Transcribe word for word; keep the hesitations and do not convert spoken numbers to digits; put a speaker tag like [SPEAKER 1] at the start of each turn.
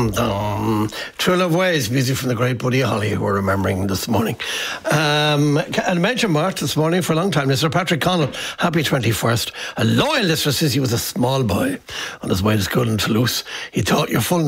[SPEAKER 1] dum, dum. True Love Ways, music from the great Buddy Holly, who we're remembering this morning. Um, and I mentioned Mark this morning for a long time. Mister Patrick Connell, happy twenty-first. A loyal listener says he was a small boy on his way to school in Toulouse. He thought your full